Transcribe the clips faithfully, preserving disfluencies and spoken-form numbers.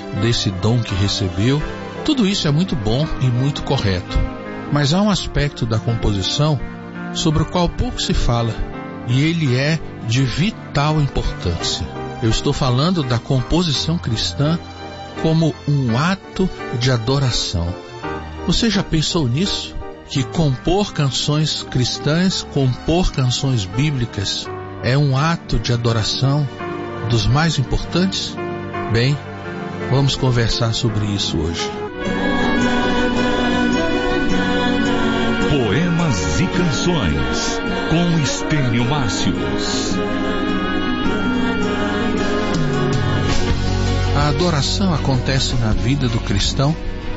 desse dom que recebeu. Tudo isso é muito bom e muito correto. Mas há um aspecto da composição sobre o qual pouco se fala, e ele é de vital importância. Eu estou falando da composição cristã como um ato de adoração. Você já pensou nisso? Que compor canções cristãs, compor canções bíblicas, é um ato de adoração dos mais importantes? Bem, vamos conversar sobre isso hoje. Poemas e canções, com Estênio Márcios. A adoração acontece na vida do cristão,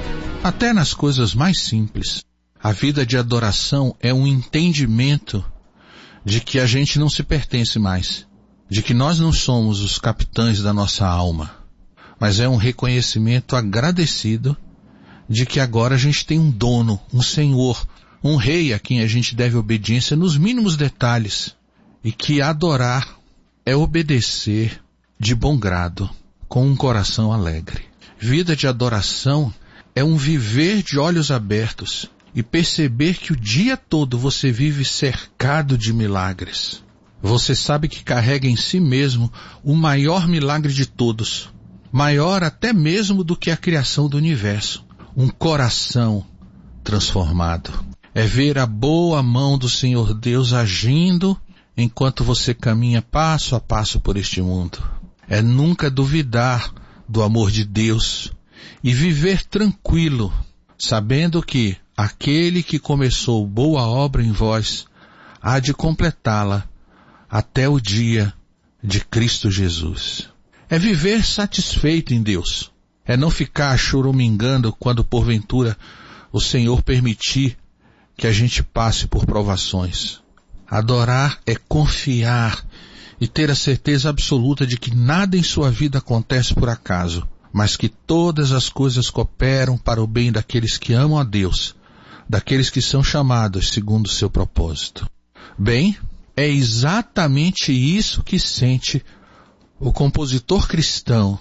até nas coisas mais simples. A vida de adoração é um entendimento de que a gente não se pertence mais, de que nós não somos os capitães da nossa alma, mas é um reconhecimento agradecido de que agora a gente tem um dono, um senhor, um rei a quem a gente deve obediência nos mínimos detalhes, e que adorar é obedecer de bom grado, com um coração alegre. Vida de adoração é um viver de olhos abertos e perceber que o dia todo você vive cercado de milagres. Você sabe que carrega em si mesmo o maior milagre de todos, maior até mesmo do que a criação do universo, um coração transformado. É ver a boa mão do Senhor Deus agindo enquanto você caminha passo a passo por este mundo. É nunca duvidar do amor de Deus e viver tranquilo, sabendo que aquele que começou boa obra em vós há de completá-la até o dia de Cristo Jesus. É viver satisfeito em Deus. É não ficar choramingando quando porventura o Senhor permitir que a gente passe por provações. Adorar é confiar e ter a certeza absoluta de que nada em sua vida acontece por acaso, mas que todas as coisas cooperam para o bem daqueles que amam a Deus, daqueles que são chamados segundo o seu propósito. Bem, é exatamente isso que sente o compositor cristão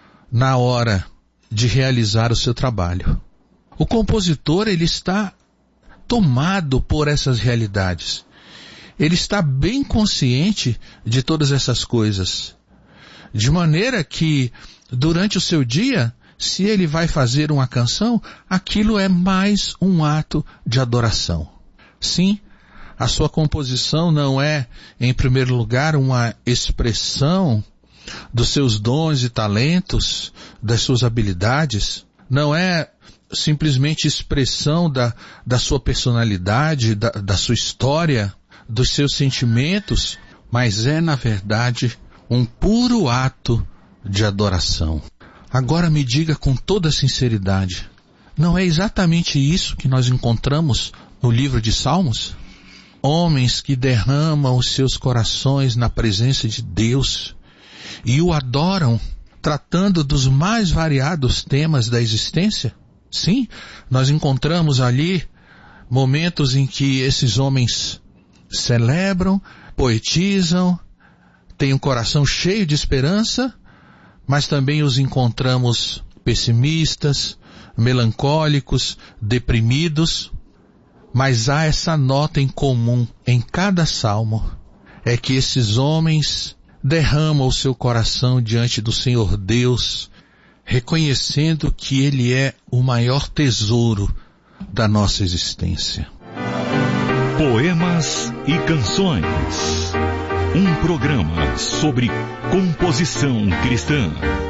na hora de realizar o seu trabalho. O compositor, ele está tomado por essas realidades. Ele está bem consciente de todas essas coisas, de maneira que durante o seu dia, se ele vai fazer uma canção, aquilo é mais um ato de adoração. Sim, a sua composição não é, em primeiro lugar, uma expressão dos seus dons e talentos, das suas habilidades. Não é simplesmente expressão da, da sua personalidade, da, da sua história, dos seus sentimentos, mas é, na verdade, um puro ato de adoração. Agora me diga com toda sinceridade, não é exatamente isso que nós encontramos no livro de Salmos? Homens que derramam os seus corações na presença de Deus e o adoram, tratando dos mais variados temas da existência? Sim, nós encontramos ali momentos em que esses homens celebram, poetizam, têm um coração cheio de esperança, mas também os encontramos pessimistas, melancólicos, deprimidos. Mas há essa nota em comum em cada salmo, é que esses homens derramam o seu coração diante do Senhor Deus, reconhecendo que Ele é o maior tesouro da nossa existência. Poemas e canções. Um programa sobre composição cristã.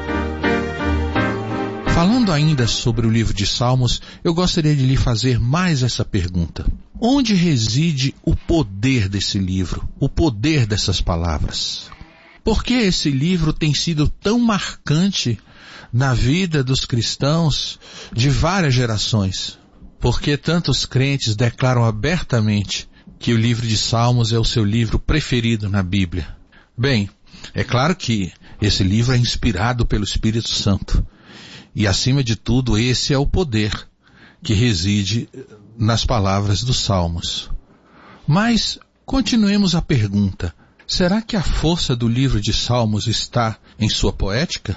Falando ainda sobre o livro de Salmos, eu gostaria de lhe fazer mais essa pergunta. Onde reside o poder desse livro, o poder dessas palavras? Por que esse livro tem sido tão marcante na vida dos cristãos de várias gerações? Por que tantos crentes declaram abertamente que o livro de Salmos é o seu livro preferido na Bíblia? Bem, é claro que esse livro é inspirado pelo Espírito Santo. E, acima de tudo, esse é o poder que reside nas palavras dos Salmos. Mas, continuemos a pergunta. Será que a força do livro de Salmos está em sua poética?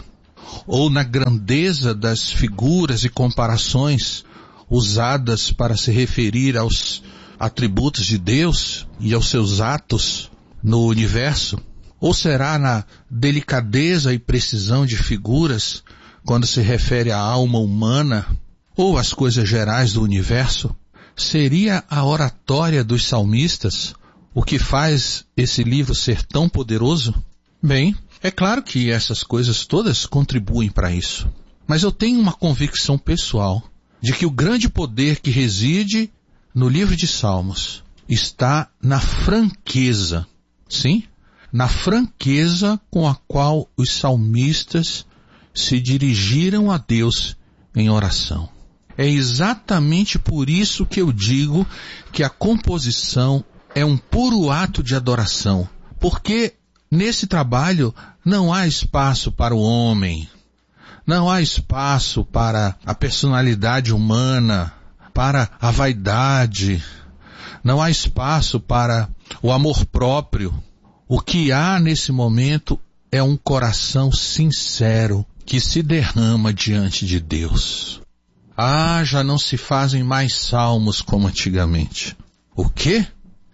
ou na grandeza das figuras e comparações usadas para se referir aos atributos de Deus e aos seus atos no universo? Ou será na delicadeza e precisão de figuras quando se refere à alma humana ou às coisas gerais do universo? Seria a oratória dos salmistas o que faz esse livro ser tão poderoso? Bem, é claro que essas coisas todas contribuem para isso. Mas eu tenho uma convicção pessoal de que o grande poder que reside no livro de Salmos está na franqueza, sim, na franqueza com a qual os salmistas se dirigiram a Deus em oração. É exatamente por isso que eu digo que a composição é um puro ato de adoração, porque nesse trabalho não há espaço para o homem, não há espaço para a personalidade humana, para a vaidade, não há espaço para o amor próprio. O que há nesse momento é um coração sincero que se derrama diante de Deus. Ah, já não se fazem mais salmos como antigamente. O quê?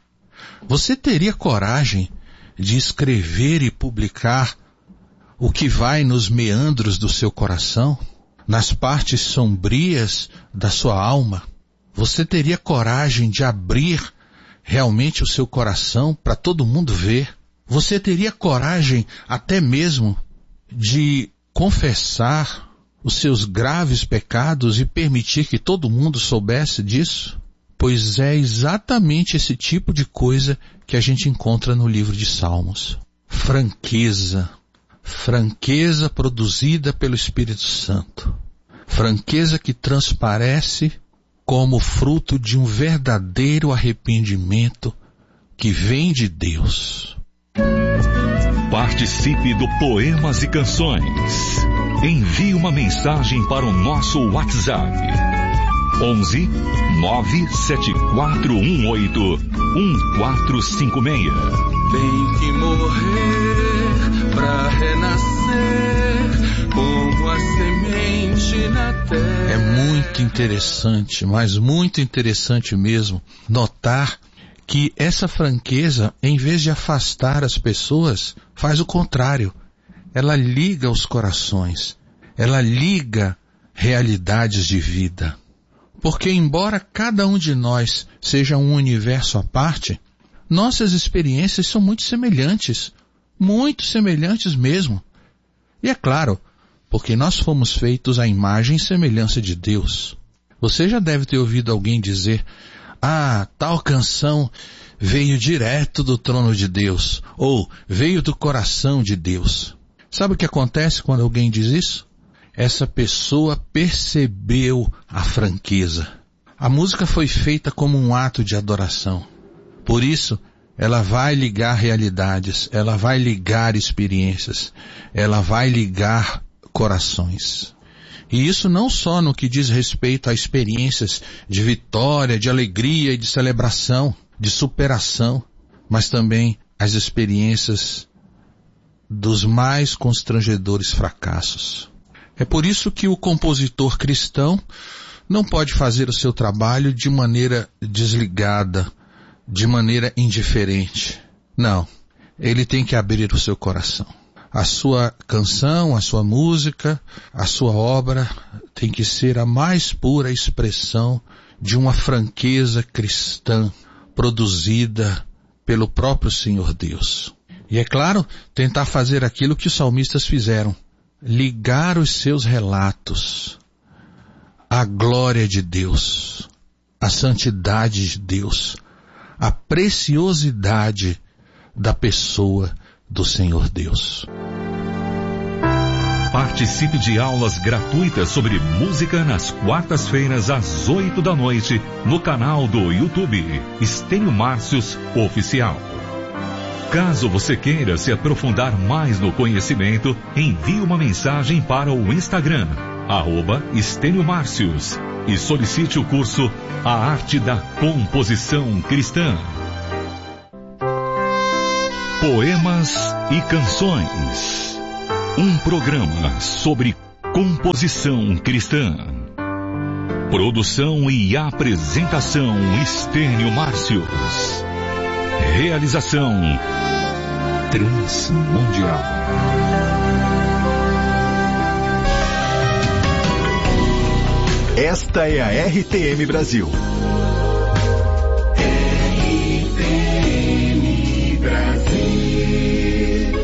Você teria coragem de escrever e publicar o que vai nos meandros do seu coração, nas partes sombrias da sua alma? Você teria coragem de abrir realmente o seu coração para todo mundo ver? Você teria coragem até mesmo de confessar os seus graves pecados e permitir que todo mundo soubesse disso? Pois é exatamente esse tipo de coisa que a gente encontra no livro de Salmos. Franqueza. Franqueza produzida pelo Espírito Santo. Franqueza que transparece como fruto de um verdadeiro arrependimento que vem de Deus. Participe do Poemas e Canções. Envie uma mensagem para o nosso WhatsApp. onze nove sete quatro um oito um quatro cinco seis. Tem que morrer pra renascer como a semente na terra. É muito interessante, mas muito interessante mesmo, notar que essa franqueza, em vez de afastar as pessoas, faz o contrário. Ela liga os corações, ela liga realidades de vida. Porque embora cada um de nós seja um universo à parte, nossas experiências são muito semelhantes, muito semelhantes mesmo. E é claro, porque nós fomos feitos à imagem e semelhança de Deus. Você já deve ter ouvido alguém dizer: ah, tal canção veio direto do trono de Deus, ou veio do coração de Deus. Sabe o que acontece quando alguém diz isso? Essa pessoa percebeu a franqueza. A música foi feita como um ato de adoração. Por isso, ela vai ligar realidades, ela vai ligar experiências, ela vai ligar corações. E isso não só no que diz respeito a experiências de vitória, de alegria e de celebração, de superação, mas também as experiências dos mais constrangedores fracassos. É por isso que o compositor cristão não pode fazer o seu trabalho de maneira desligada, de maneira indiferente. Não, ele tem que abrir o seu coração. A sua canção, a sua música, a sua obra tem que ser a mais pura expressão de uma franqueza cristã produzida pelo próprio Senhor Deus. E é claro, tentar fazer aquilo que os salmistas fizeram, ligar os seus relatos à glória de Deus, à santidade de Deus, à preciosidade da pessoa do Senhor Deus. Participe de aulas gratuitas sobre música nas quartas-feiras às oito da noite no canal do YouTube Estênio Márcios Oficial. Caso você queira se aprofundar mais no conhecimento, envie uma mensagem para o Instagram, arroba Estênio Márcios, e solicite o curso A Arte da Composição Cristã. Poemas e Canções. Um programa sobre composição cristã. Produção e apresentação Estênio Márcios. Realização Transmundial. Esta é a R T M Brasil. R T M Brasil.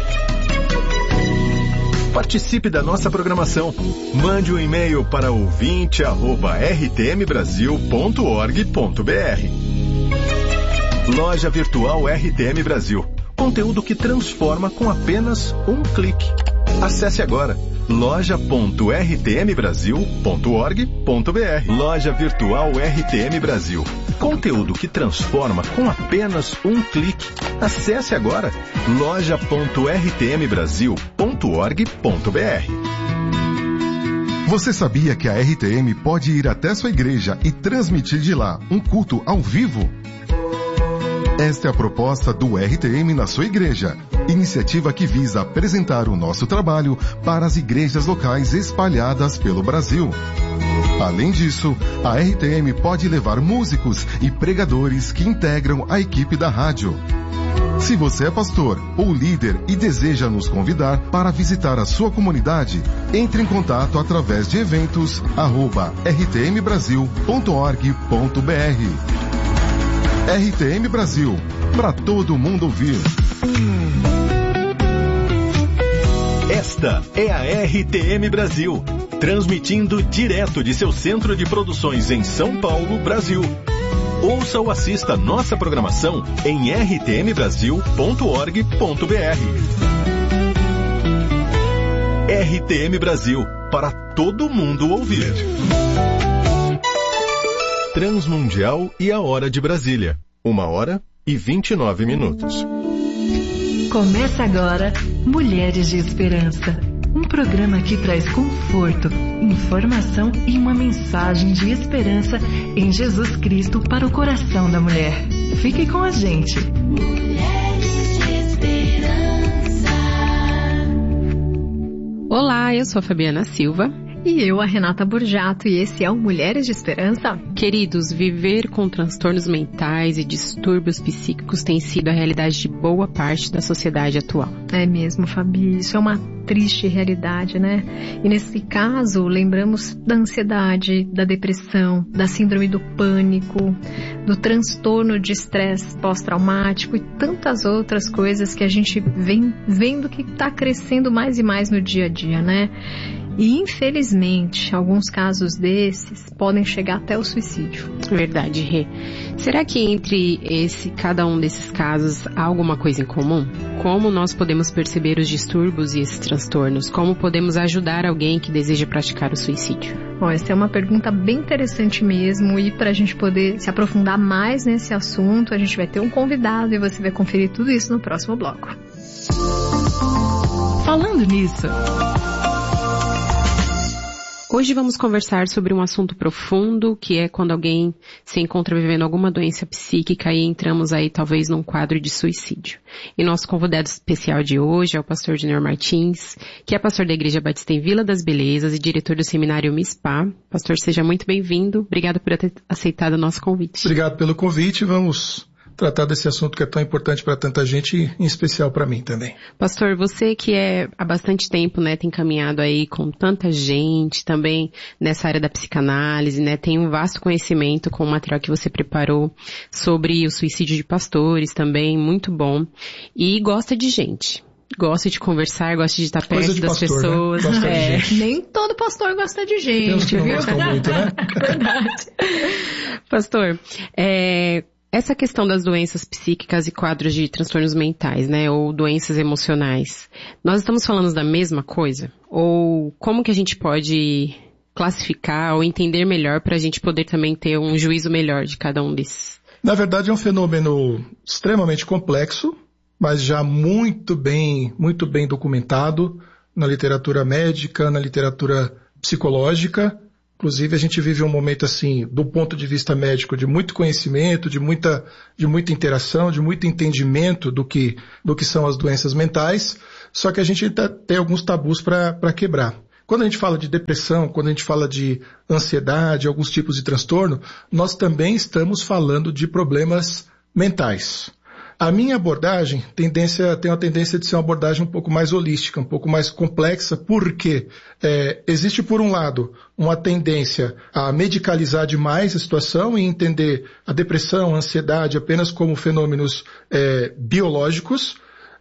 Participe da nossa programação. Mande um e-mail para ouvinte arroba r t m brasil ponto org ponto b r. Loja Virtual R T M Brasil. Conteúdo que transforma com apenas um clique. Acesse agora loja ponto r t m brasil ponto org ponto b r. Loja Virtual R T M Brasil. Conteúdo que transforma com apenas um clique. Acesse agora loja ponto r t m brasil ponto org ponto b r. Você sabia que a R T M pode ir até sua igreja e transmitir de lá um culto ao vivo? Esta é a proposta do R T M na sua igreja, iniciativa que visa apresentar o nosso trabalho para as igrejas locais espalhadas pelo Brasil. Além disso, a R T M pode levar músicos e pregadores que integram a equipe da rádio. Se você é pastor ou líder e deseja nos convidar para visitar a sua comunidade, entre em contato através de eventos arroba r t m brasil ponto org ponto b r. R T M Brasil, para todo mundo ouvir. Esta é a R T M Brasil, transmitindo direto de seu centro de produções em São Paulo, Brasil. Ouça ou assista nossa programação em r t m brasil ponto org ponto b r. R T M Brasil, para todo mundo ouvir. Transmundial e a Hora de Brasília. Uma hora e vinte e nove minutos. Começa agora Mulheres de Esperança. Um programa que traz conforto, informação e uma mensagem de esperança em Jesus Cristo para o coração da mulher. Fique com a gente. Mulheres de Esperança. Olá, eu sou a Fabiana Silva. E eu, a Renata Borjato, e esse é o Mulheres de Esperança. Queridos, viver com transtornos mentais e distúrbios psíquicos tem sido a realidade de boa parte da sociedade atual. É mesmo, Fabi, isso é uma triste realidade, né? E nesse caso, lembramos da ansiedade, da depressão, da síndrome do pânico, do transtorno de estresse pós-traumático e tantas outras coisas que a gente vem vendo que está crescendo mais e mais no dia a dia, né? E, infelizmente, alguns casos desses podem chegar até o suicídio. Verdade, Rê. Será que entre esse, cada um desses casos há alguma coisa em comum? Como nós podemos perceber os distúrbios e esses transtornos? Como podemos ajudar alguém que deseja praticar o suicídio? Bom, essa é uma pergunta bem interessante mesmo, e para a gente poder se aprofundar mais nesse assunto, a gente vai ter um convidado e você vai conferir tudo isso no próximo bloco. Falando nisso... Hoje vamos conversar sobre um assunto profundo, que é quando alguém se encontra vivendo alguma doença psíquica e entramos aí talvez num quadro de suicídio. E nosso convidado especial de hoje é o pastor Junior Martins, que é pastor da Igreja Batista em Vila das Belezas e diretor do seminário MISPA. Pastor, seja muito bem-vindo. Obrigado por ter aceitado o nosso convite. Obrigado pelo convite. Vamos tratar desse assunto que é tão importante para tanta gente, em especial para mim também. Pastor, você que é há bastante tempo, né, tem caminhado aí com tanta gente também nessa área da psicanálise, né, tem um vasto conhecimento com o material que você preparou sobre o suicídio de pastores também, muito bom, e gosta de gente. Gosta de conversar, gosta de estar perto Coisa de das pastor, pessoas. Né? Gosta É, de gente. nem todo pastor gosta de gente, Tem uns que não viu? gostam muito, né? Verdade. Pastor, é... essa questão das doenças psíquicas e quadros de transtornos mentais, né, ou doenças emocionais, nós estamos falando da mesma coisa? Ou como que a gente pode classificar ou entender melhor para a gente poder também ter um juízo melhor de cada um desses? Na verdade é um fenômeno extremamente complexo, mas já muito bem, muito bem documentado na literatura médica, na literatura psicológica, Inclusive, a gente vive um momento, assim, do ponto de vista médico, de muito conhecimento, de muita, de muita interação, de muito entendimento do que, do que são as doenças mentais, só que a gente tá, tem alguns tabus para quebrar. Quando a gente fala de depressão, quando a gente fala de ansiedade, alguns tipos de transtorno, nós também estamos falando de problemas mentais. A minha abordagem tendência, tem uma tendência de ser uma abordagem um pouco mais holística, um pouco mais complexa, porque é, existe, por um lado, uma tendência a medicalizar demais a situação e entender a depressão, a ansiedade apenas como fenômenos é, biológicos.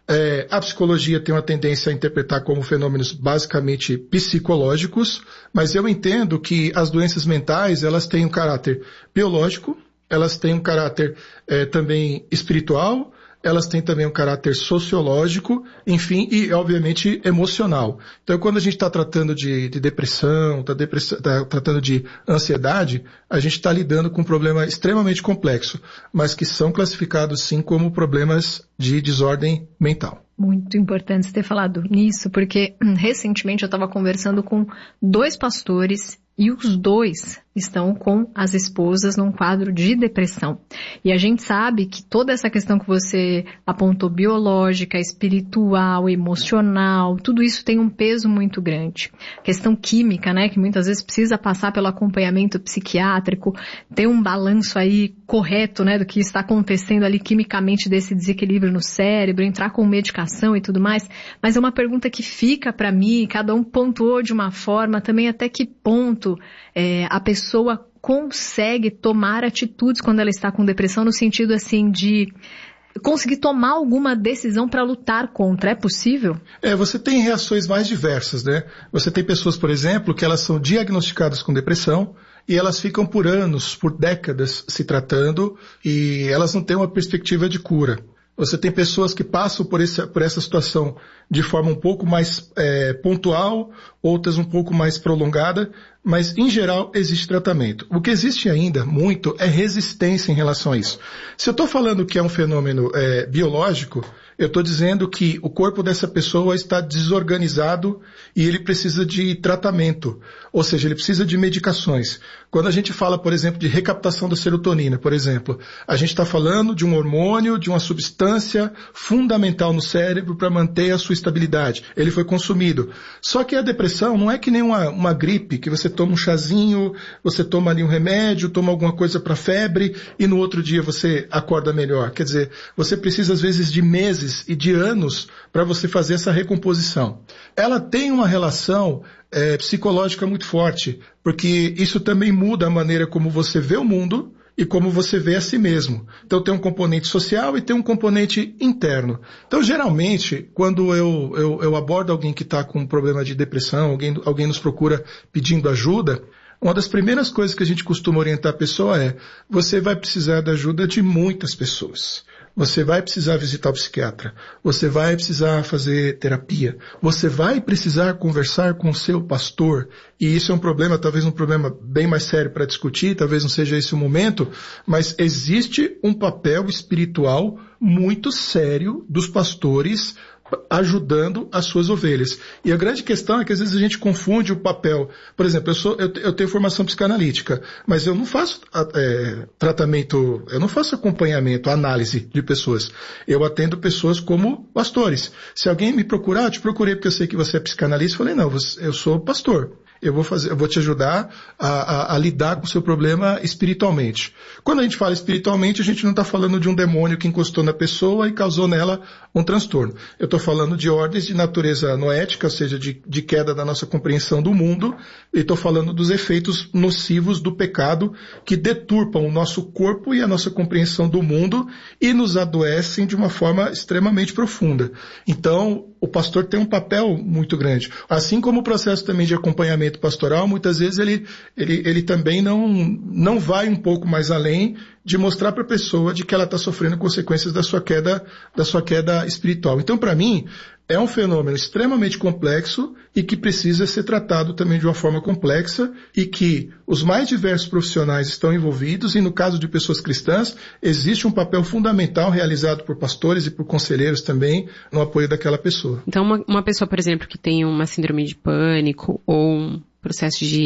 É, a psicologia tem uma tendência a interpretar como fenômenos basicamente psicológicos, mas eu entendo que as doenças mentais, elas têm um caráter biológico, elas têm um caráter é, também espiritual, elas têm também um caráter sociológico, enfim, e obviamente emocional. Então, quando a gente está tratando de, de depressão, está tá tratando de ansiedade, a gente está lidando com um problema extremamente complexo, mas que são classificados sim como problemas de desordem mental. Muito importante você ter falado nisso, porque recentemente eu estava conversando com dois pastores e os dois estão com as esposas num quadro de depressão. E a gente sabe que toda essa questão que você apontou, biológica, espiritual, emocional, tudo isso tem um peso muito grande. Questão química, né, que muitas vezes precisa passar pelo acompanhamento psiquiátrico, ter um balanço aí correto, né, do que está acontecendo ali quimicamente desse desequilíbrio no cérebro, entrar com medicação e tudo mais. Mas é uma pergunta que fica para mim, cada um pontuou de uma forma, também até que ponto é, a pessoa consegue tomar atitudes quando ela está com depressão, no sentido assim de conseguir tomar alguma decisão para lutar contra. É possível? É, você tem reações mais diversas, né? Você tem pessoas, por exemplo, que elas são diagnosticadas com depressão e elas ficam por anos, por décadas se tratando e elas não têm uma perspectiva de cura. Você tem pessoas que passam por, esse, por essa situação de forma um pouco mais é, pontual, outras um pouco mais prolongada, mas em geral existe tratamento. O que existe ainda muito é resistência em relação a isso. Se eu estou falando que é um fenômeno é, biológico, eu estou dizendo que o corpo dessa pessoa está desorganizado e ele precisa de tratamento, ou seja, ele precisa de medicações. Quando a gente fala, por exemplo, de recaptação da serotonina, por exemplo, a gente está falando de um hormônio, de uma substância fundamental no cérebro para manter a sua estabilidade. Ele foi consumido. Só que a depressão não é que nem uma, uma gripe, que você toma um chazinho, você toma ali um remédio, toma alguma coisa para febre e no outro dia você acorda melhor. Quer dizer, você precisa às vezes de meses e de anos para você fazer essa recomposição. Ela tem uma relação é, psicológica muito forte, porque isso também muda a maneira como você vê o mundo e como você vê a si mesmo. Então tem um componente social e tem um componente interno. Então geralmente, quando eu, eu, eu abordo alguém que está com um problema de depressão, alguém, alguém nos procura pedindo ajuda, uma das primeiras coisas que a gente costuma orientar a pessoa é: você vai precisar da ajuda de muitas pessoas. Você vai precisar visitar o psiquiatra, você vai precisar fazer terapia, você vai precisar conversar com o seu pastor, e isso é um problema, talvez um problema bem mais sério para discutir, talvez não seja esse o momento, mas existe um papel espiritual muito sério dos pastores ajudando as suas ovelhas. E a grande questão é que às vezes a gente confunde o papel. Por exemplo, eu, sou, eu, eu tenho formação psicanalítica, mas eu não faço é, tratamento, eu não faço acompanhamento, análise de pessoas. Eu atendo pessoas como pastores. Se alguém me procurar, eu te procurei porque eu sei que você é psicanalista, eu falei, não, eu sou pastor. Eu vou fazer, eu vou te ajudar a, a, a lidar com o seu problema espiritualmente. Quando a gente fala espiritualmente, a gente não está falando de um demônio que encostou na pessoa e causou nela um transtorno. Eu estou falando de ordens de natureza noética, ou seja, de, de queda da nossa compreensão do mundo, e estou falando dos efeitos nocivos do pecado que deturpam o nosso corpo e a nossa compreensão do mundo e nos adoecem de uma forma extremamente profunda. Então, o pastor tem um papel muito grande. Assim como o processo também de acompanhamento pastoral, muitas vezes ele, ele, ele também não, não vai um pouco mais além de mostrar para a pessoa de que ela está sofrendo consequências da sua queda, da sua queda espiritual. Então, para mim, é um fenômeno extremamente complexo e que precisa ser tratado também de uma forma complexa e que os mais diversos profissionais estão envolvidos e, no caso de pessoas cristãs, existe um papel fundamental realizado por pastores e por conselheiros também no apoio daquela pessoa. Então, uma, uma pessoa, por exemplo, que tem uma síndrome de pânico ou um processo de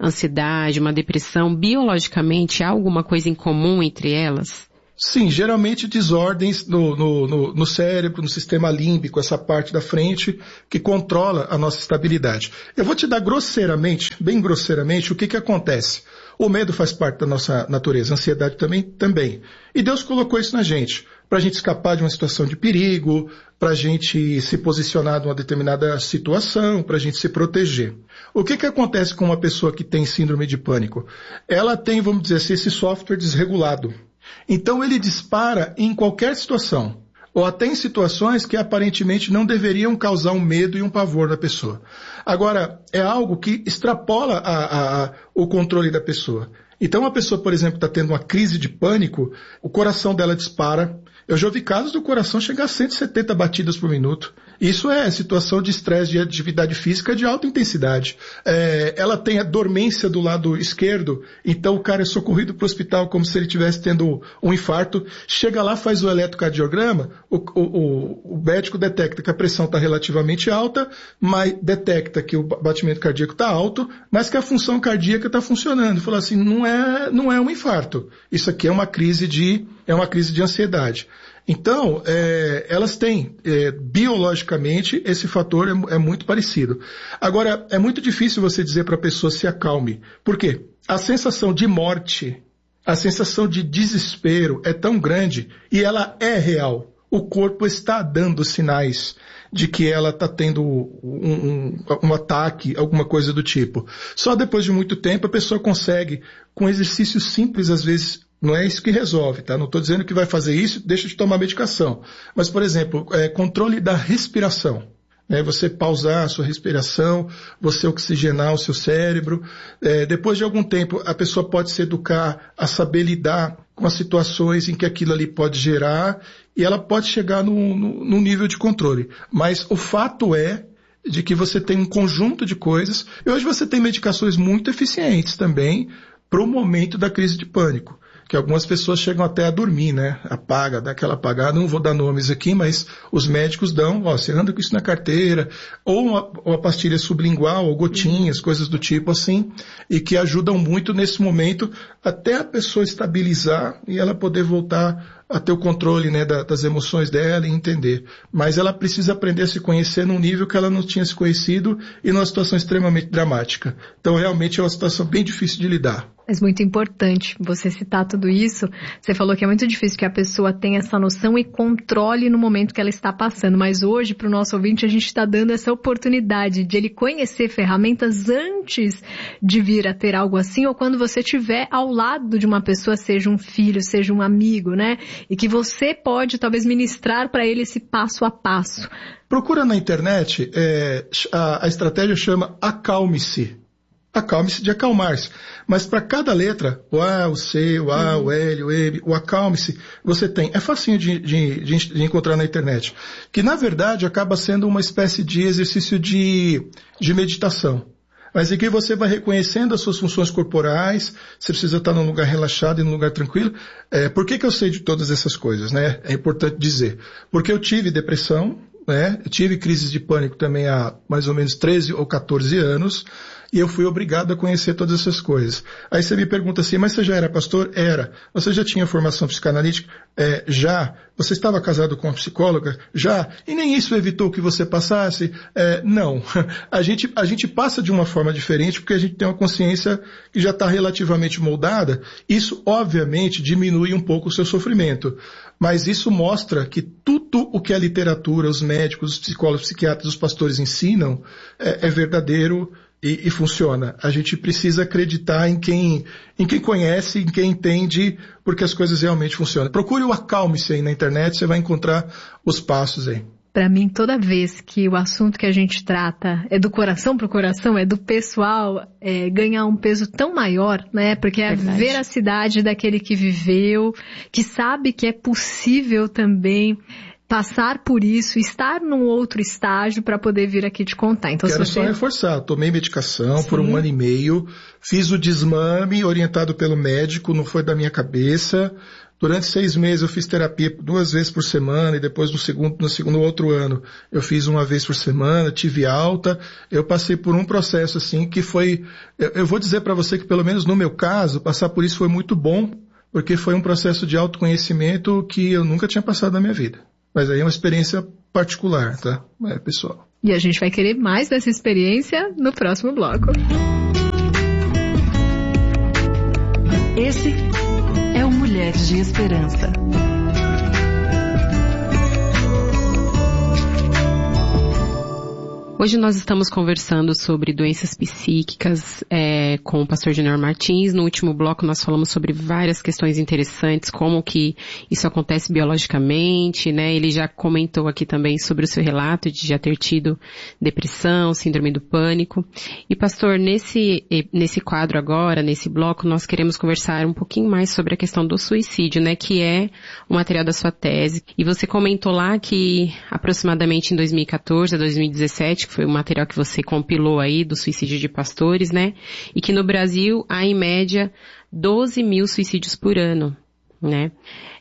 ansiedade, uma depressão, biologicamente há alguma coisa em comum entre elas? Sim, geralmente desordens no, no, no, no cérebro, no sistema límbico, essa parte da frente que controla a nossa estabilidade. Eu vou te dar grosseiramente, bem grosseiramente, o que que acontece. O medo faz parte da nossa natureza, a ansiedade também, também. E Deus colocou isso na gente, para a gente escapar de uma situação de perigo, para a gente se posicionar numa determinada situação, para a gente se proteger. O que que acontece com uma pessoa que tem síndrome de pânico? Ela tem, vamos dizer assim, esse software desregulado. Então ele dispara em qualquer situação, ou até em situações que aparentemente não deveriam causar um medo e um pavor na pessoa. Agora, é algo que extrapola a, a, a, o controle da pessoa. Então a pessoa, por exemplo, está tendo uma crise de pânico, o coração dela dispara. Eu já ouvi casos do coração chegar a cento e setenta batidas por minuto. Isso é situação de estresse de atividade física de alta intensidade. É, ela tem a dormência do lado esquerdo, então o cara é socorrido para o hospital como se ele estivesse tendo um infarto. Chega lá, faz o eletrocardiograma, o, o, o médico detecta que a pressão está relativamente alta, mas detecta que o batimento cardíaco está alto, mas que a função cardíaca está funcionando. Fala assim, não é, não é um infarto. Isso aqui é uma crise de, é uma crise de ansiedade. Então, é, elas têm, é, biologicamente, esse fator é, é muito parecido. Agora, é muito difícil você dizer para a pessoa se acalme. Por quê? A sensação de morte, a sensação de desespero é tão grande e ela é real. O corpo está dando sinais de que ela está tendo um, um, um ataque, alguma coisa do tipo. Só depois de muito tempo a pessoa consegue, com exercícios simples às vezes. Não é isso que resolve, tá? Não estou dizendo que vai fazer isso, deixa de tomar medicação. Mas, por exemplo, é, controle da respiração. Né? Você pausar a sua respiração, você oxigenar o seu cérebro. É, depois de algum tempo, a pessoa pode se educar a saber lidar com as situações em que aquilo ali pode gerar e ela pode chegar num, num nível de controle. Mas o fato é de que você tem um conjunto de coisas. E hoje você tem medicações muito eficientes também para o momento da crise de pânico. Que algumas pessoas chegam até a dormir, né? Apaga, dá aquela apagada, não vou dar nomes aqui, mas os médicos dão, ó, você anda com isso na carteira, ou uma, uma pastilha sublingual, ou gotinhas, coisas do tipo assim, e que ajudam muito nesse momento até a pessoa estabilizar e ela poder voltar a ter o controle, né, da, das emoções dela e entender. Mas ela precisa aprender a se conhecer num nível que ela não tinha se conhecido e numa situação extremamente dramática. Então realmente é uma situação bem difícil de lidar. Mas muito importante você citar tudo isso. Você falou que é muito difícil que a pessoa tenha essa noção e controle no momento que ela está passando. Mas hoje, para o nosso ouvinte, a gente está dando essa oportunidade de ele conhecer ferramentas antes de vir a ter algo assim, ou quando você estiver ao lado de uma pessoa, seja um filho, seja um amigo, né? E que você pode, talvez, ministrar para ele esse passo a passo. Procura na internet, é, a, a estratégia chama Acalme-se. Acalme-se de acalmar-se. Mas para cada letra, o A, o C, o A, uhum. o L, o M, o acalme-se, você tem. É facinho de, de, de, de encontrar na internet. Que na verdade acaba sendo uma espécie de exercício de, de meditação. Mas em que você vai reconhecendo as suas funções corporais, você precisa estar num lugar relaxado e num lugar tranquilo. É, por que que eu sei de todas essas coisas, né? É importante dizer. Porque eu tive depressão, né? Eu tive crises de pânico também há mais ou menos treze ou quatorze anos. E eu fui obrigado a conhecer todas essas coisas. Aí você me pergunta assim, mas você já era pastor? Era. Você já tinha formação psicanalítica? É, já. Você estava casado com uma psicóloga? Já. E nem isso evitou que você passasse? É, não. A gente, a gente passa de uma forma diferente porque a gente tem uma consciência que já está relativamente moldada. Isso, obviamente, diminui um pouco o seu sofrimento. Mas isso mostra que tudo o que a literatura, os médicos, os psicólogos, os psiquiatras, os pastores ensinam é, é verdadeiro. E, e funciona. A gente precisa acreditar em quem, em quem conhece, em quem entende, porque as coisas realmente funcionam. Procure o Acalme-se aí na internet, você vai encontrar os passos aí. Para mim, toda vez que o assunto que a gente trata é do coração para o coração, é do pessoal, é, ganhar um peso tão maior, né? Porque é a veracidade daquele que viveu, que sabe que é possível também passar por isso, estar num outro estágio para poder vir aqui te contar. Então, Quero se você... só reforçar, tomei medicação Sim. por um ano e meio, fiz o desmame orientado pelo médico, não foi da minha cabeça, Durante seis meses eu fiz terapia duas vezes por semana e depois no segundo, no segundo outro ano eu fiz uma vez por semana, tive alta. Eu passei por um processo assim que foi, eu, eu vou dizer para você que pelo menos no meu caso, passar por isso foi muito bom, porque foi um processo de autoconhecimento que eu nunca tinha passado na minha vida. Mas aí é uma experiência particular, tá? É, pessoal. E a gente vai querer mais dessa experiência no próximo bloco. Esse é o Mulheres de Esperança. Hoje nós estamos conversando sobre doenças psíquicas é, com o pastor Junior Martins. No último bloco nós falamos sobre várias questões interessantes, como que isso acontece biologicamente, né? Ele já comentou aqui também sobre o seu relato de já ter tido depressão, síndrome do pânico. E pastor, nesse, nesse quadro agora, nesse bloco, nós queremos conversar um pouquinho mais sobre a questão do suicídio, né? Que é o material da sua tese. E você comentou lá que aproximadamente em dois mil e quatorze a dois mil e dezessete, foi o material que você compilou aí do suicídio de pastores, né? E que no Brasil há em média doze mil suicídios por ano, né?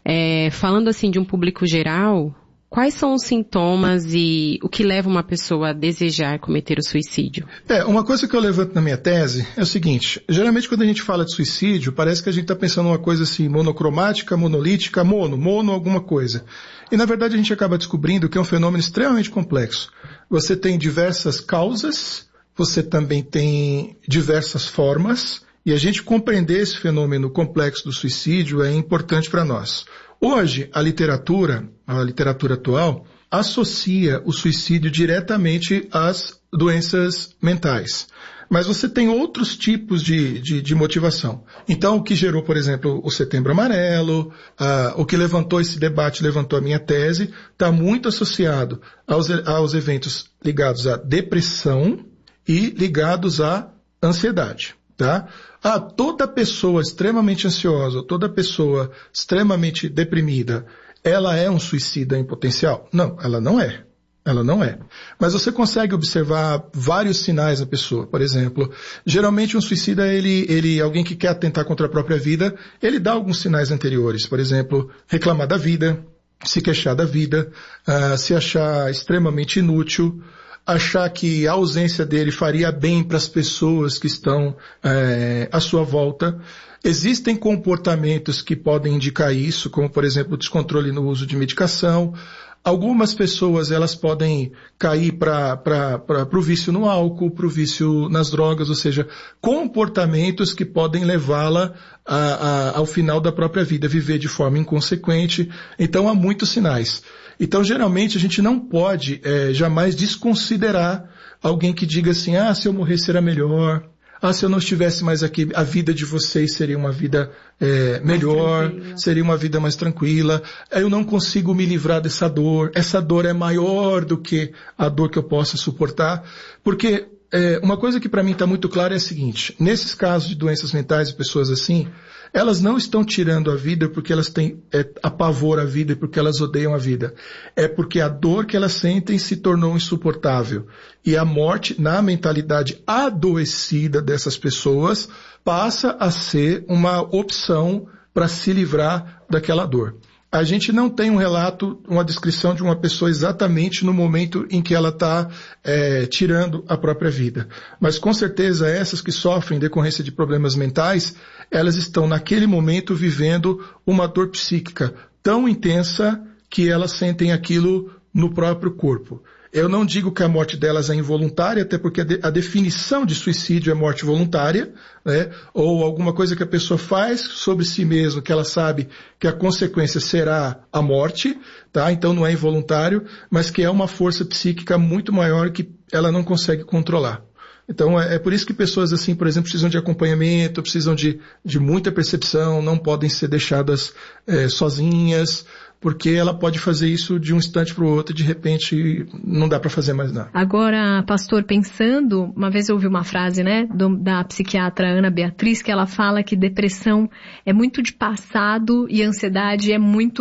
É, falando assim de um público geral, quais são os sintomas e o que leva uma pessoa a desejar cometer o suicídio? É, uma coisa que eu levanto na minha tese é o seguinte, geralmente quando a gente fala de suicídio, parece que a gente está pensando uma coisa assim, monocromática, monolítica, mono, mono alguma coisa. E na verdade a gente acaba descobrindo que é um fenômeno extremamente complexo. Você tem diversas causas, você também tem diversas formas, e a gente compreender esse fenômeno complexo do suicídio é importante para nós. Hoje, a literatura, a literatura atual, associa o suicídio diretamente às doenças mentais. Mas você tem outros tipos de, de, de motivação. Então, o que gerou, por exemplo, o Setembro Amarelo, ah, o que levantou esse debate, levantou a minha tese, está muito associado aos, aos eventos ligados à depressão e ligados à ansiedade. Tá? Ah, toda pessoa extremamente ansiosa, toda pessoa extremamente deprimida, ela é um suicida em potencial? Não, ela não é. Ela não é. Mas você consegue observar vários sinais na pessoa. Por exemplo, geralmente um suicida, ele, ele, alguém que quer atentar contra a própria vida, ele dá alguns sinais anteriores. Por exemplo, reclamar da vida, se queixar da vida, uh, se achar extremamente inútil, achar que a ausência dele faria bem para as pessoas que estão é, à sua volta. Existem comportamentos que podem indicar isso, como, por exemplo, o descontrole no uso de medicação. Algumas pessoas, elas podem cair para o vício no álcool, para o vício nas drogas, ou seja, comportamentos que podem levá-la a, a, ao final da própria vida, viver de forma inconsequente. Então, há muitos sinais. Então, geralmente, a gente não pode é, jamais desconsiderar alguém que diga assim, ah, se eu morrer será melhor, ah, se eu não estivesse mais aqui, a vida de vocês seria uma vida é, melhor, seria uma vida mais tranquila, eu não consigo me livrar dessa dor, essa dor é maior do que a dor que eu possa suportar, porque é, uma coisa que para mim está muito clara é a seguinte, nesses casos de doenças mentais e pessoas assim, elas não estão tirando a vida porque elas têm é, apavor à vida e porque elas odeiam a vida. É porque a dor que elas sentem se tornou insuportável. E a morte, na mentalidade adoecida dessas pessoas, passa a ser uma opção para se livrar daquela dor. A gente não tem um relato, uma descrição de uma pessoa exatamente no momento em que ela está é, tirando a própria vida. Mas com certeza essas que sofrem decorrência de problemas mentais, elas estão naquele momento vivendo uma dor psíquica tão intensa que elas sentem aquilo no próprio corpo. Eu não digo que a morte delas é involuntária, até porque a definição de suicídio é morte voluntária, né? Ou alguma coisa que a pessoa faz sobre si mesma, que ela sabe que a consequência será a morte, tá? Então não é involuntário, mas que é uma força psíquica muito maior que ela não consegue controlar. Então é, é por isso que pessoas assim, por exemplo, precisam de acompanhamento, precisam de, de muita percepção, não podem ser deixadas é, sozinhas, porque ela pode fazer isso de um instante para o outro e de repente não dá para fazer mais nada. Agora, pastor, pensando, uma vez eu ouvi uma frase, né, do, da psiquiatra Ana Beatriz, que ela fala que depressão é muito de passado e ansiedade é muito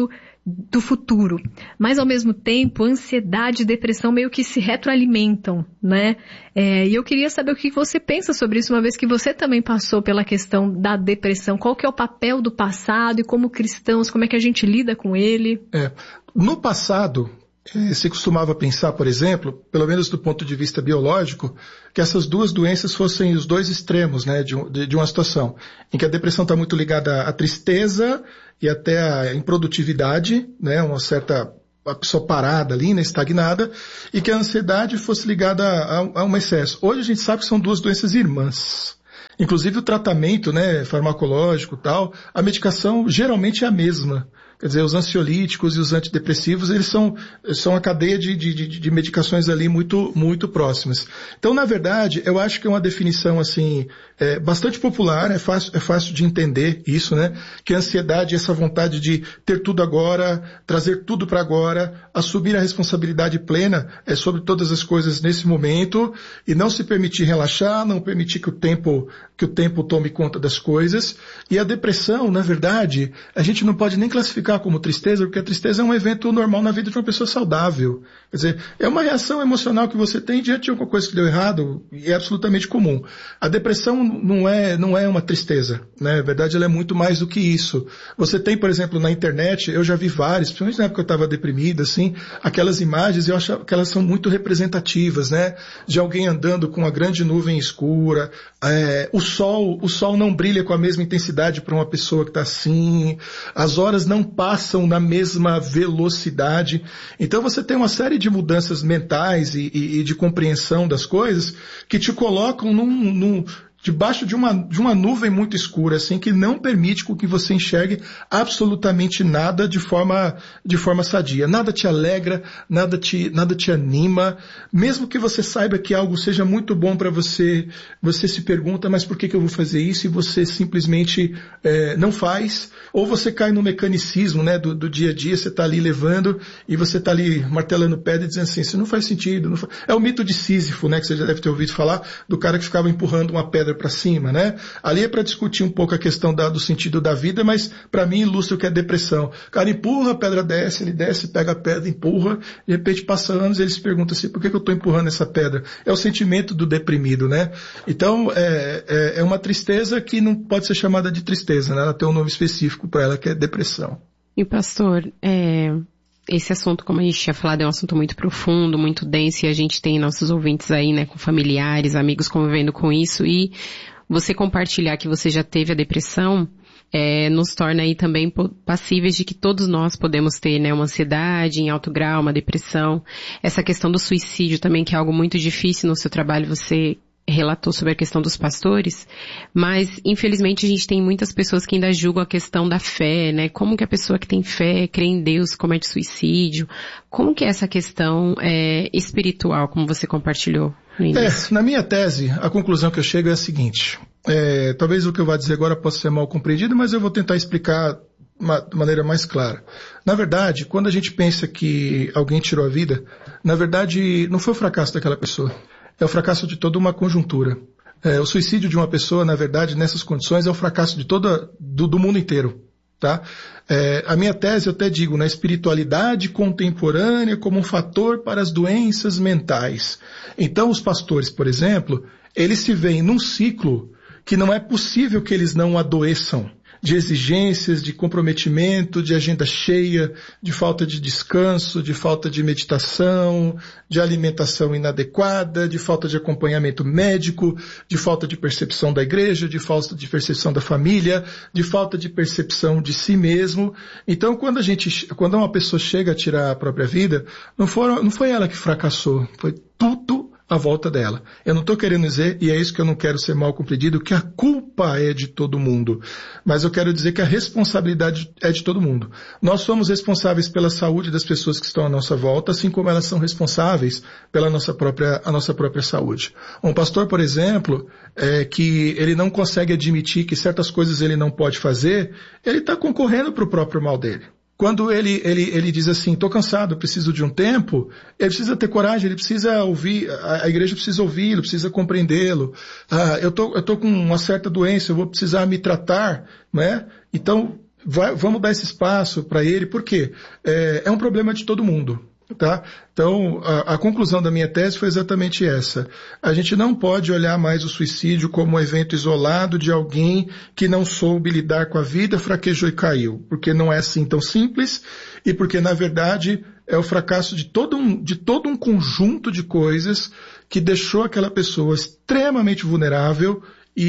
do futuro. Mas, ao mesmo tempo, ansiedade e depressão meio que se retroalimentam, né? É, e eu queria saber o que você pensa sobre isso, uma vez que você também passou pela questão da depressão. Qual que é o papel do passado e como cristãos, como é que a gente lida com ele? É, no passado, se costumava pensar, por exemplo, pelo menos do ponto de vista biológico, que essas duas doenças fossem os dois extremos, né, de, de, de uma situação, em que a depressão está muito ligada à tristeza e até à improdutividade, né, uma certa a pessoa parada ali, né, estagnada, e que a ansiedade fosse ligada a, a um excesso. Hoje a gente sabe que são duas doenças irmãs. Inclusive o tratamento, né, farmacológico e tal, a medicação geralmente é a mesma. Quer dizer, os ansiolíticos e os antidepressivos, eles são, são a cadeia de, de, de medicações ali muito, muito próximas. Então, na verdade, eu acho que é uma definição, assim, é, bastante popular, é fácil, é fácil de entender isso, né? Que a ansiedade é essa vontade de ter tudo agora, trazer tudo para agora, assumir a responsabilidade plena é, sobre todas as coisas nesse momento e não se permitir relaxar, não permitir que o tempo, que o tempo tome conta das coisas. E a depressão, na verdade, a gente não pode nem classificar como tristeza, porque a tristeza é um evento normal na vida de uma pessoa saudável. Quer dizer, é uma reação emocional que você tem diante de alguma coisa que deu errado e é absolutamente comum. A depressão não é, não é uma tristeza, né? Na verdade, ela é muito mais do que isso. Você tem, por exemplo, na internet, eu já vi várias, principalmente na época que eu estava deprimida, assim, aquelas imagens, eu acho que elas são muito representativas, né? De alguém andando com uma grande nuvem escura, é, o sol, o sol não brilha com a mesma intensidade para uma pessoa que está assim, as horas não passam na mesma velocidade. Então você tem uma série de mudanças mentais e, e, e de compreensão das coisas que te colocam num, num, debaixo de uma, de uma nuvem muito escura, assim, que não permite com que você enxergue absolutamente nada de forma, de forma sadia. Nada te alegra, nada te, nada te anima. Mesmo que você saiba que algo seja muito bom para você, você se pergunta, mas por que, que eu vou fazer isso? E você simplesmente é, não faz. Ou você cai no mecanicismo, né, do, do dia a dia, você está ali levando e você está ali martelando pedra e dizendo assim, isso não faz sentido. Não faz... É o mito de Sísifo, né, que você já deve ter ouvido falar, do cara que ficava empurrando uma pedra para cima, né? Ali é para discutir um pouco a questão da, do sentido da vida, mas para mim ilustra o que é depressão. O cara empurra, a pedra desce, ele desce, pega a pedra, empurra, de repente passa anos e ele se pergunta assim, por que, que eu estou empurrando essa pedra? É o sentimento do deprimido, né? Então, é, é, é uma tristeza que não pode ser chamada de tristeza, né? Ela tem um nome específico para ela, que é depressão. E pastor, é... esse assunto, como a gente tinha falado, é um assunto muito profundo, muito denso, e a gente tem nossos ouvintes aí, né, com familiares, amigos convivendo com isso, e você compartilhar que você já teve a depressão, é, nos torna aí também passíveis de que todos nós podemos ter, né, uma ansiedade em alto grau, uma depressão. Essa questão do suicídio também, que é algo muito difícil no seu trabalho, você relatou sobre a questão dos pastores, mas infelizmente a gente tem muitas pessoas que ainda julgam a questão da fé, né? Como que a pessoa que tem fé, crê em Deus, comete suicídio? Como que é essa questão é, espiritual, como você compartilhou no início? É, na minha tese, a conclusão que eu chego é a seguinte, é, talvez o que eu vou dizer agora possa ser mal compreendido, mas eu vou tentar explicar de maneira mais clara. Na verdade, quando a gente pensa que alguém tirou a vida, na verdade não foi o fracasso daquela pessoa. É o fracasso de toda uma conjuntura. É, o suicídio de uma pessoa, na verdade, nessas condições, é o fracasso de toda, do, do mundo inteiro. Tá? É, a minha tese, eu até digo, na espiritualidade contemporânea como um fator para as doenças mentais. Então, os pastores, por exemplo, eles se veem num ciclo que não é possível que eles não adoeçam. De exigências, de comprometimento, de agenda cheia, de falta de descanso, de falta de meditação, de alimentação inadequada, de falta de acompanhamento médico, de falta de percepção da igreja, de falta de percepção da família, de falta de percepção de si mesmo. Então, quando a gente, quando uma pessoa chega a tirar a própria vida, não foi, não foi ela que fracassou, foi tudo à volta dela. Eu não estou querendo dizer, e é isso que eu não quero ser mal compreendido, que a culpa é de todo mundo. Mas eu quero dizer que a responsabilidade é de todo mundo. Nós somos responsáveis pela saúde das pessoas que estão à nossa volta, assim como elas são responsáveis pela nossa própria, a nossa própria saúde. Um pastor, por exemplo, é, que ele não consegue admitir que certas coisas ele não pode fazer, ele está concorrendo para o próprio mal dele. Quando ele, ele, ele diz assim, estou cansado, preciso de um tempo, ele precisa ter coragem, ele precisa ouvir, a, a igreja precisa ouvi-lo, precisa compreendê-lo. Ah, eu tô, eu tô com uma certa doença, eu vou precisar me tratar, né? Então, vai, vamos dar esse espaço para ele, por quê? É, é um problema de todo mundo. Tá? Então, a, a conclusão da minha tese foi exatamente essa. A gente não pode olhar mais o suicídio como um evento isolado de alguém que não soube lidar com a vida, fraquejou e caiu. Porque não é assim tão simples e porque, na verdade, é o fracasso de todo um, de todo um conjunto de coisas que deixou aquela pessoa extremamente vulnerável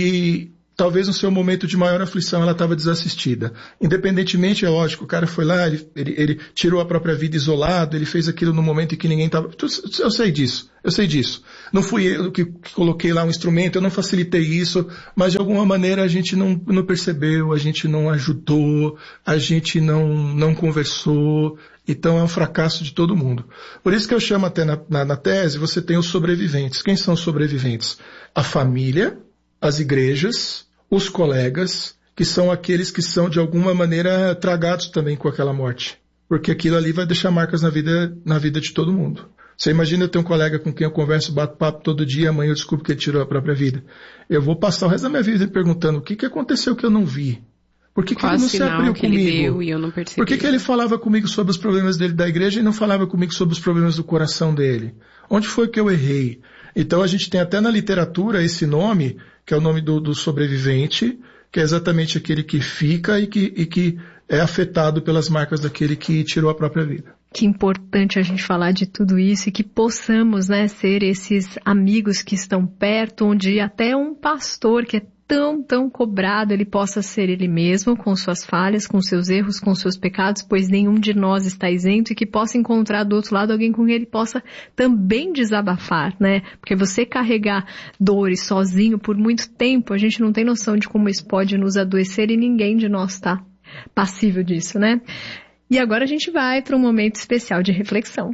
e talvez no seu momento de maior aflição ela estava desassistida. Independentemente, é lógico, o cara foi lá, ele, ele, ele tirou a própria vida isolado, ele fez aquilo no momento em que ninguém estava... Eu sei disso, eu sei disso. Não fui eu que, que coloquei lá um instrumento, eu não facilitei isso, mas de alguma maneira a gente não, não percebeu, a gente não ajudou, a gente não, não conversou. Então é um fracasso de todo mundo. Por isso que eu chamo até na, na, na tese, você tem os sobreviventes. Quem são os sobreviventes? A família, as igrejas, os colegas, que são aqueles que são de alguma maneira tragados também com aquela morte. Porque aquilo ali vai deixar marcas na vida, na vida de todo mundo. Você imagina eu ter um colega com quem eu converso, bato papo todo dia, amanhã eu descubro que ele tirou a própria vida. Eu vou passar o resto da minha vida me perguntando o que, que aconteceu que eu não vi. Por que, que ele não se abriu que comigo? Ele deu e eu não percebi. Por que, que ele falava comigo sobre os problemas dele da igreja e não falava comigo sobre os problemas do coração dele? Onde foi que eu errei? Então a gente tem até na literatura esse nome, que é o nome do, do sobrevivente, que é exatamente aquele que fica e que, e que é afetado pelas marcas daquele que tirou a própria vida. Que importante a gente falar de tudo isso e que possamos, né, ser esses amigos que estão perto, onde até um pastor que é tão, tão cobrado, ele possa ser ele mesmo, com suas falhas, com seus erros, com seus pecados, pois nenhum de nós está isento, e que possa encontrar do outro lado alguém com quem ele possa também desabafar, né? Porque você carregar dores sozinho por muito tempo, a gente não tem noção de como isso pode nos adoecer e ninguém de nós está passível disso, né? E agora a gente vai para um momento especial de reflexão.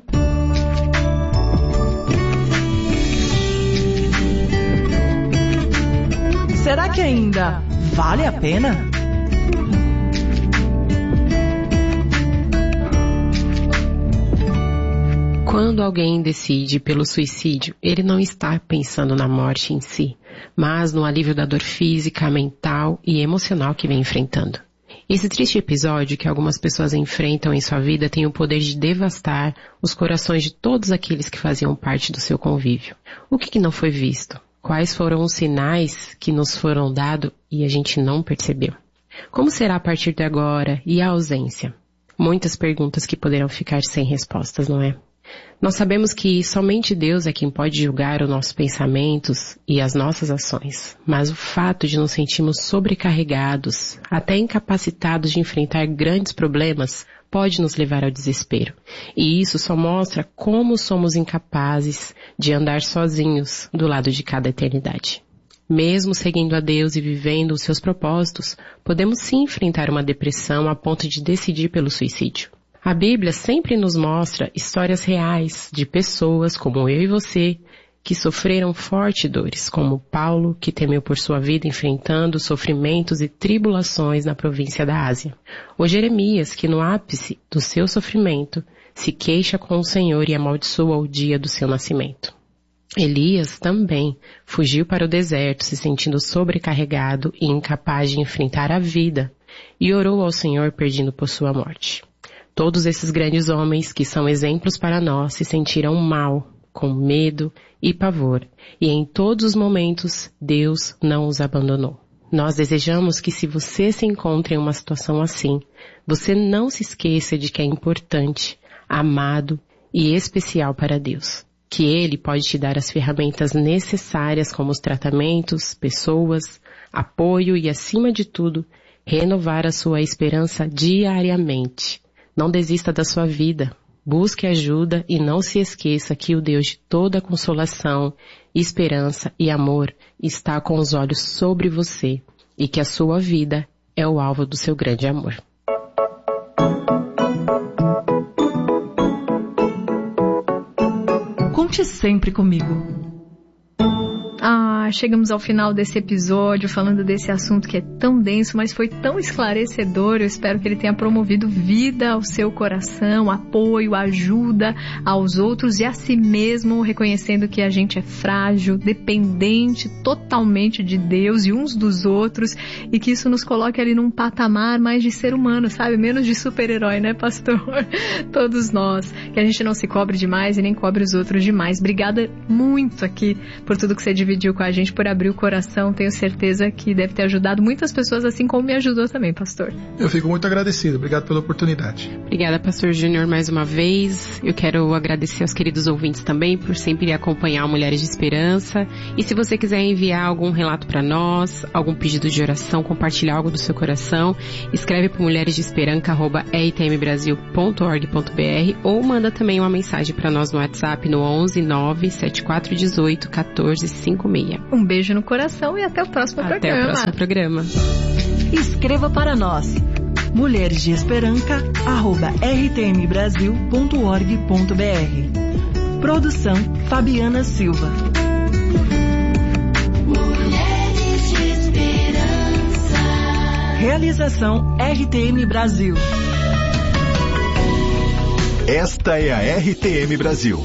Será que ainda vale a pena? Quando alguém decide pelo suicídio, ele não está pensando na morte em si, mas no alívio da dor física, mental e emocional que vem enfrentando. Esse triste episódio que algumas pessoas enfrentam em sua vida tem o poder de devastar os corações de todos aqueles que faziam parte do seu convívio. O que, que não foi visto? Quais foram os sinais que nos foram dados e a gente não percebeu? Como será a partir de agora e a ausência? Muitas perguntas que poderão ficar sem respostas, não é? Nós sabemos que somente Deus é quem pode julgar os nossos pensamentos e as nossas ações, mas o fato de nos sentirmos sobrecarregados, até incapacitados de enfrentar grandes problemas, pode nos levar ao desespero. E isso só mostra como somos incapazes de andar sozinhos do lado de cada eternidade. Mesmo seguindo a Deus e vivendo os seus propósitos, podemos sim enfrentar uma depressão a ponto de decidir pelo suicídio. A Bíblia sempre nos mostra histórias reais de pessoas como eu e você, que sofreram fortes dores, como Paulo, que temeu por sua vida enfrentando sofrimentos e tribulações na província da Ásia. Ou Jeremias, que no ápice do seu sofrimento, se queixa com o Senhor e amaldiçoa o dia do seu nascimento. Elias também fugiu para o deserto, se sentindo sobrecarregado e incapaz de enfrentar a vida, e orou ao Senhor pedindo por sua morte. Todos esses grandes homens, que são exemplos para nós, se sentiram mal, com medo e pavor, e em todos os momentos Deus não os abandonou. Nós desejamos que, se você se encontra em uma situação assim, você não se esqueça de que é importante, amado e especial para Deus, que Ele pode te dar as ferramentas necessárias como os tratamentos, pessoas, apoio e, acima de tudo, renovar a sua esperança diariamente. Não desista da sua vida. Busque ajuda e não se esqueça que o Deus de toda consolação, esperança e amor está com os olhos sobre você e que a sua vida é o alvo do seu grande amor. Conte sempre comigo. Ah, Ah, chegamos ao final desse episódio falando desse assunto que é tão denso, mas foi tão esclarecedor. Eu espero que ele tenha promovido vida ao seu coração, apoio, ajuda aos outros e a si mesmo, reconhecendo que a gente é frágil, dependente totalmente de Deus e uns dos outros, e que isso nos coloque ali num patamar mais de ser humano, sabe? Menos de super-herói, né, pastor? Todos nós. Que a gente não se cobre demais e nem cobre os outros demais. Obrigada muito aqui por tudo que você dividiu com a gente, por abrir o coração. Tenho certeza que deve ter ajudado muitas pessoas, assim como me ajudou também, pastor. Eu fico muito agradecido. Obrigado pela oportunidade. Obrigada, pastor Júnior, mais uma vez. Eu quero agradecer aos queridos ouvintes também por sempre acompanhar Mulheres de Esperança. E se você quiser enviar algum relato para nós, algum pedido de oração, compartilhar algo do seu coração, escreve para mulheresdeesperanca arroba r t m brasil ponto org ponto b r ou manda também uma mensagem para nós no WhatsApp no onze nove sete quatro um oito um quatro cinco seis. Um beijo no coração e até o próximo até programa. Até o próximo programa. Escreva para nós. mulheres de esperanca arroba r t m brasil ponto org ponto b r. Produção Fabiana Silva. Mulheres de Esperança. Realização R T M Brasil. Esta é a R T M Brasil.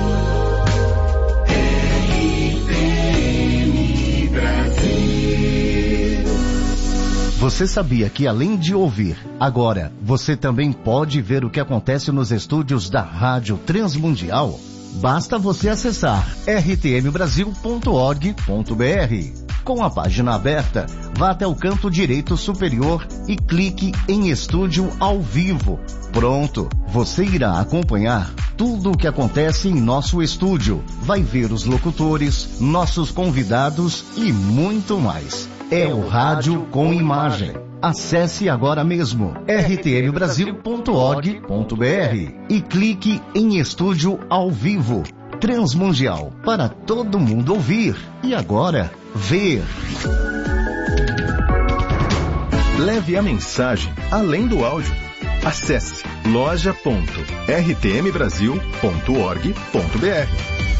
R T M Brasil. Você sabia que além de ouvir, agora você também pode ver o que acontece nos estúdios da Rádio Transmundial? Basta você acessar r t m brasil ponto org ponto b r. Com a página aberta, vá até o canto direito superior e clique em Estúdio ao Vivo. Pronto, você irá acompanhar tudo o que acontece em nosso estúdio. Vai ver os locutores, nossos convidados e muito mais. É o rádio com imagem. Acesse agora mesmo r t m brasil ponto org ponto b r e clique em Estúdio ao Vivo. Transmundial, para todo mundo ouvir e agora ver. Leve a mensagem além do áudio. Acesse loja ponto r t m brasil ponto org ponto b r.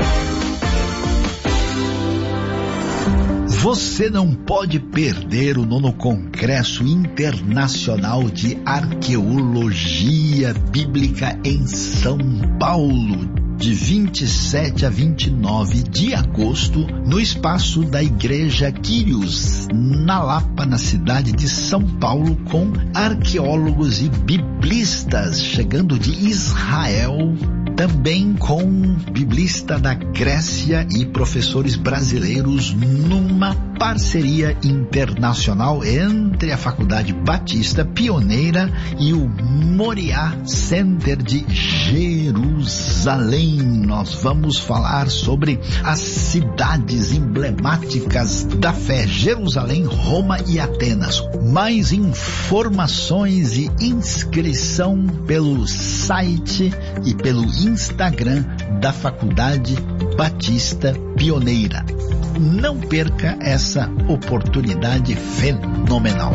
Você não pode perder o nono Congresso Internacional de Arqueologia Bíblica em São Paulo, de vinte e sete a vinte e nove de agosto, no espaço da Igreja Quírios, na Lapa, na cidade de São Paulo, com arqueólogos e biblistas chegando de Israel, também com biblista da Grécia e professores brasileiros, numa parceria internacional entre a Faculdade Batista Pioneira e o Moriá Center de Jerusalém. Nós vamos falar sobre as cidades emblemáticas da fé: Jerusalém, Roma e Atenas. Mais informações e inscrição pelo site e pelo Instagram da Faculdade Batista Pioneira. Não perca essa oportunidade fenomenal.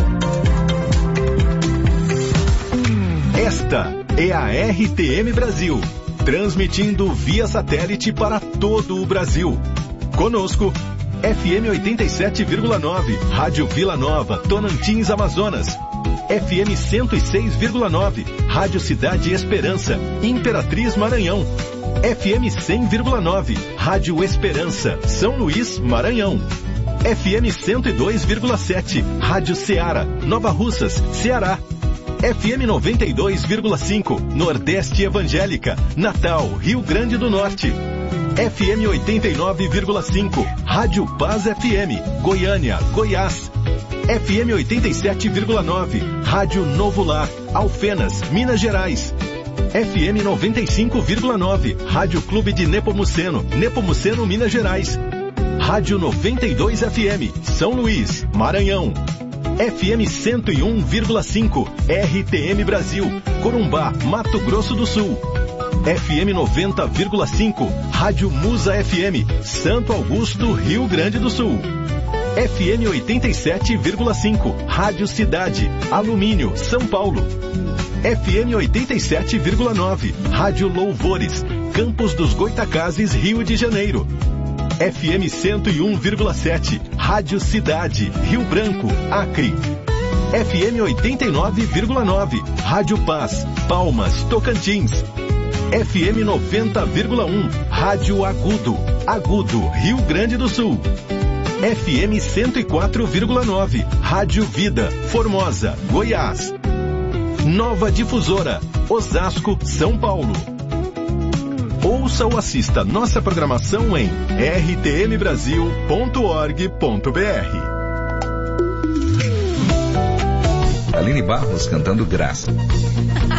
Esta é a R T M Brasil, transmitindo via satélite para todo o Brasil. Conosco, F M oitenta e sete vírgula nove, Rádio Vila Nova, Tonantins, Amazonas. F M cento e seis vírgula nove, Rádio Cidade Esperança, Imperatriz, Maranhão. F M cem vírgula nove, Rádio Esperança, São Luís, Maranhão. F M cento e dois vírgula sete, Rádio Ceará, Nova Russas, Ceará. F M noventa e dois vírgula cinco, Nordeste Evangélica, Natal, Rio Grande do Norte. F M oitenta e nove vírgula cinco, Rádio Paz F M, Goiânia, Goiás. F M oitenta e sete vírgula nove, Rádio Novo Lar, Alfenas, Minas Gerais. F M noventa e cinco vírgula nove, Rádio Clube de Nepomuceno, Nepomuceno, Minas Gerais. Rádio noventa e dois F M, São Luís, Maranhão. F M cento e um vírgula cinco, R T M Brasil, Corumbá, Mato Grosso do Sul. F M noventa vírgula cinco, Rádio Musa F M, Santo Augusto, Rio Grande do Sul. F M oitenta e sete vírgula cinco, Rádio Cidade, Alumínio, São Paulo. F M oitenta e sete vírgula nove, Rádio Louvores, Campos dos Goitacazes, Rio de Janeiro. F M cento e um vírgula sete, Rádio Cidade, Rio Branco, Acre. F M oitenta e nove vírgula nove, Rádio Paz, Palmas, Tocantins. F M noventa vírgula um, Rádio Agudo, Agudo, Rio Grande do Sul. F M cento e quatro vírgula nove, Rádio Vida, Formosa, Goiás. Nova Difusora, Osasco, São Paulo. Ouça ou assista nossa programação em r t m brasil ponto org ponto b r. Aline Barros cantando Graça.